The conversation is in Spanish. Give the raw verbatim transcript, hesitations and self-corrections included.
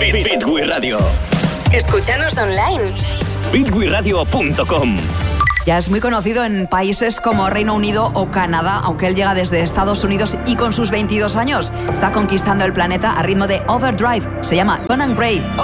Fit, Fitwi Radio. Escúchanos online. fitwi radio punto com. Ya es muy conocido en países como Reino Unido o Canadá, aunque él llega desde Estados Unidos y con sus veintidós años está conquistando el planeta a ritmo de Overdrive. Se llama Conan Gray.